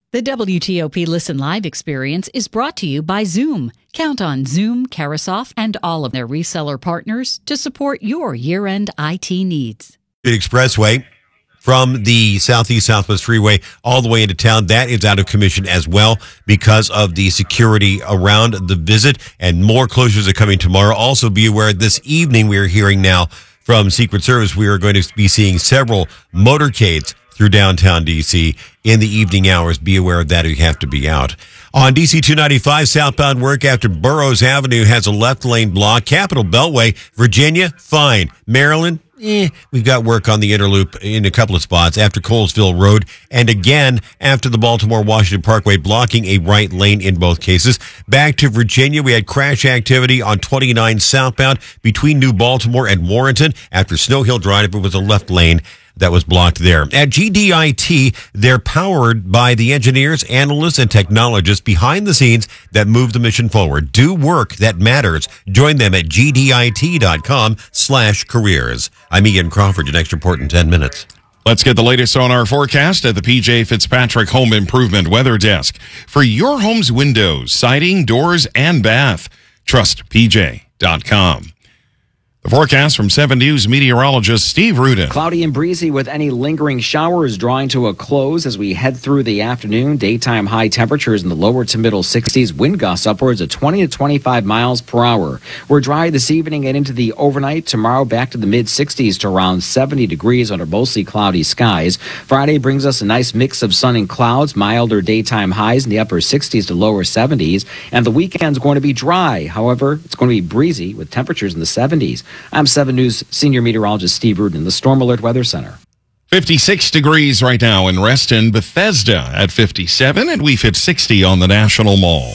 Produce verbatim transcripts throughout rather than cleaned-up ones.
The W T O P Listen Live experience is brought to you by Zoom. Count on Zoom, Carasoft, and all of their reseller partners to support your year-end I T needs. Expressway from the Southeast Southwest Freeway all the way into town, that is out of commission as well because of the security around the visit, and more closures are coming tomorrow. Also be aware this evening we are hearing now from Secret Service we are going to be seeing several motorcades through downtown D C in the evening hours. Be aware of that if you have to be out. On D C two ninety-five, southbound work after Burroughs Avenue has a left lane block. Capitol Beltway, Virginia, fine. Maryland, eh. We've got work on the Interloop in a couple of spots after Colesville Road. And again, after the Baltimore-Washington Parkway, blocking a right lane in both cases. Back to Virginia, we had crash activity on twenty-nine southbound between New Baltimore and Warrenton. After Snow Hill Drive, it was a left lane that was blocked there. At G D I T, they're powered by the engineers, analysts, and technologists behind the scenes that move the mission forward. Do work that matters. Join them at G D I T dot com slash careers. I'm Ian Crawford. Your next report in ten minutes. Let's get the latest on our forecast at the P J Fitzpatrick Home Improvement Weather Desk. For your home's windows, siding, doors, and bath, trust P J dot com. The forecast from seven News meteorologist Steve Rudin. Cloudy and breezy with any lingering showers drawing to a close as we head through the afternoon. Daytime high temperatures in the lower to middle sixties. Wind gusts upwards of twenty to twenty-five miles per hour. We're dry this evening and into the overnight. Tomorrow back to the mid sixties to around seventy degrees under mostly cloudy skies. Friday brings us a nice mix of sun and clouds. Milder daytime highs in the upper sixties to lower seventies. And the weekend's going to be dry. However, it's going to be breezy with temperatures in the seventies. I'm seven News senior meteorologist Steve Rudin, the Storm Alert Weather Center. fifty-six degrees right now in Reston, Bethesda at fifty-seven, and we've hit sixty on the National Mall.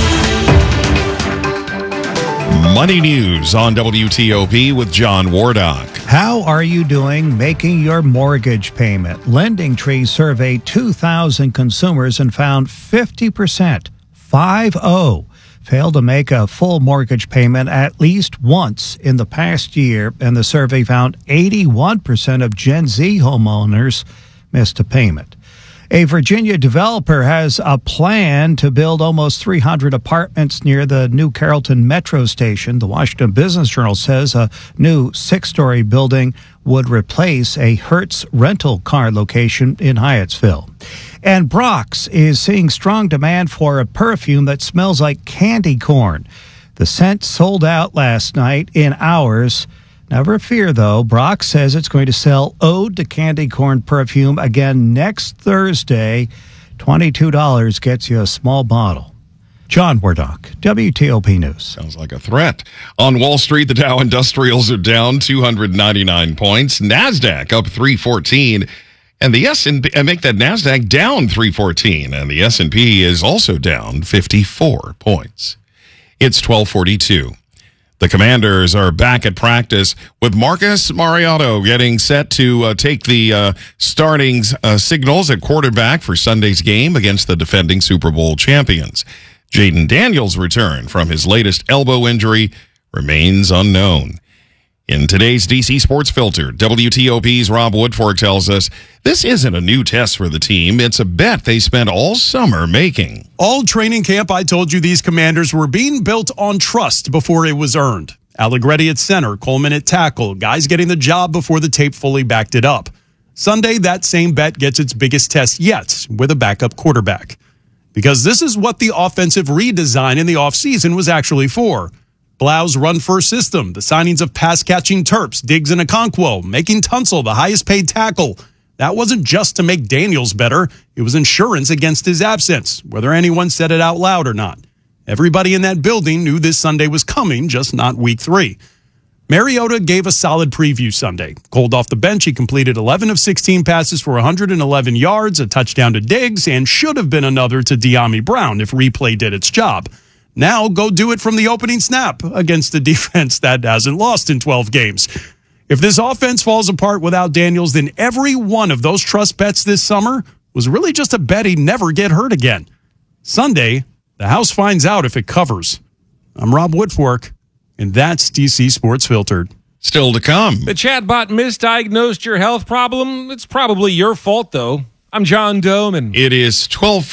Money News on W T O P with John Wardock. How are you doing making your mortgage payment? LendingTree surveyed two thousand consumers and found fifty percent, five oh, failed to make a full mortgage payment at least once in the past year, and the survey found eighty-one percent of Gen Z homeowners missed a payment. A Virginia developer has a plan to build almost three hundred apartments near the new Carrollton Metro Station. The Washington Business Journal says a new six-story building would replace a Hertz rental car location in Hyattsville. And Brock's is seeing strong demand for a perfume that smells like candy corn. The scent sold out last night in hours. Never fear, though. Brock's says it's going to sell Ode to Candy Corn perfume again next Thursday. twenty-two dollars gets you a small bottle. John Wardock, W T O P News. Sounds like a threat. On Wall Street, the Dow Industrials are down two hundred ninety-nine points. NASDAQ up three fourteen. And the S and P, I make that NASDAQ down three fourteen. And the S and P is also down fifty-four points. It's twelve forty-two. The Commanders are back at practice with Marcus Mariota getting set to uh, take the uh, starting uh, signals at quarterback for Sunday's game against the defending Super Bowl champions. Jaden Daniels' return from his latest elbow injury remains unknown. In today's D C Sports Filter, W T O P's Rob Woodfork tells us this isn't a new test for the team. It's a bet they spent all summer making. All training camp, I told you these Commanders were being built on trust before it was earned. Allegretti at center, Coleman at tackle, guys getting the job before the tape fully backed it up. Sunday, that same bet gets its biggest test yet with a backup quarterback. Because this is what the offensive redesign in the offseason was actually for. Blau's run-first system, the signings of pass-catching Terps, Diggs and Okonkwo, making Tunsil the highest-paid tackle. That wasn't just to make Daniels better. It was insurance against his absence, whether anyone said it out loud or not. Everybody in that building knew this Sunday was coming, just not week three. Mariota gave a solid preview Sunday. Cold off the bench, he completed eleven of sixteen passes for one hundred eleven yards, a touchdown to Diggs, and should have been another to De'Ami Brown if replay did its job. Now go do it from the opening snap against a defense that hasn't lost in twelve games. If this offense falls apart without Daniels, then every one of those trust bets this summer was really just a bet he'd never get hurt again. Sunday, the house finds out if it covers. I'm Rob Woodfork, and that's D C Sports Filtered. Still to come. The chatbot misdiagnosed your health problem. It's probably your fault, though. I'm John Doman. It is twelve